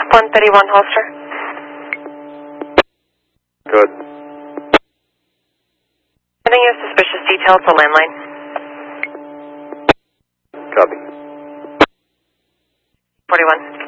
131 holster. Good. Sending you a suspicious detail to landline. Copy. 41.